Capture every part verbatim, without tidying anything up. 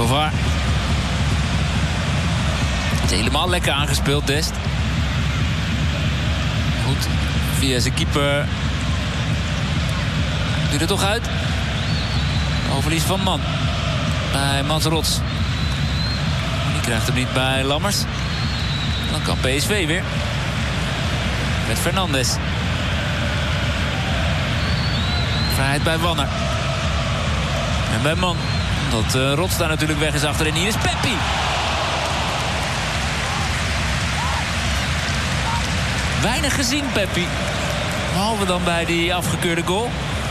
Tovar. Het is helemaal lekker aangespeeld, Dest. Goed, via zijn keeper. Doet er toch uit. Overlies van Man. Bij Mats Rots. Die krijgt hem niet bij Lammers. Dan kan P S V weer. Met Fernandes. Vrijheid bij Wanner. En bij Man. Omdat uh, Rots daar natuurlijk weg is achterin. Hier is Peppi. Weinig gezien, Peppi. Behalve dan bij die afgekeurde goal.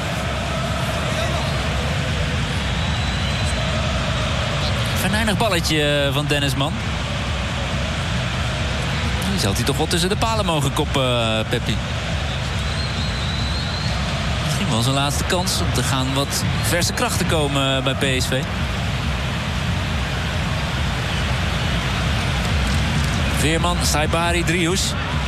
Venijnig balletje van Dennis Man. Die zal hij toch wel tussen de palen mogen koppen, Peppi. Misschien wel zijn laatste kans om te gaan wat verse krachten komen bij P S V. Veerman, Saibari, Drius.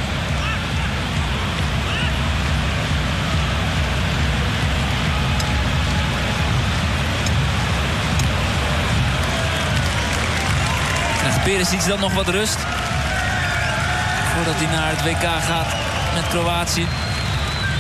Krijgt Perisic dan nog wat rust. Voordat hij naar het W K gaat met Kroatië.